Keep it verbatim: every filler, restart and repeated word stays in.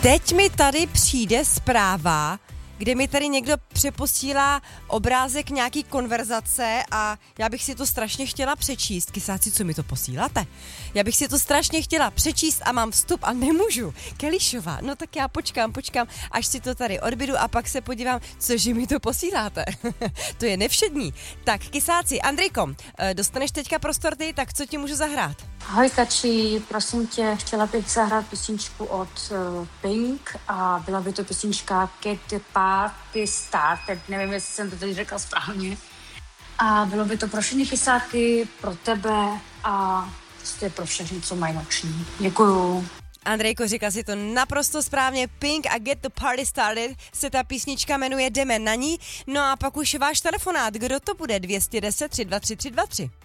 Teď mi tady přijde zpráva, kde mi tady někdo přeposílá obrázek nějaký konverzace a já bych si to strašně chtěla přečíst. Kysáci, co mi to posíláte? Já bych si to strašně chtěla přečíst a mám vstup a nemůžu. Kelišová, no tak já počkám, počkám, až si to tady odbydu a pak se podívám, cože mi to posíláte. To je nevšední. Tak, Kysáci, Andrejko, dostaneš teďka prostor ty, tak co ti můžu zahrát? Ahoj Kači, prosím tě, chtěla bych zahrát písničku od uh, Pink a byla by to písnička Get the Party Started, nevím, jestli jsem to teď řekla správně. A bylo by to pro všechny kysáky, pro tebe a prostě pro všechny, co mají noční. Děkuju. Andrejko, říkal si to naprosto správně, Pink a Get the Party Started se ta písnička jmenuje, jdeme na ní. No a pak už váš telefonát, kdo to bude? dvě stě deset tři dva tři tři dva tři.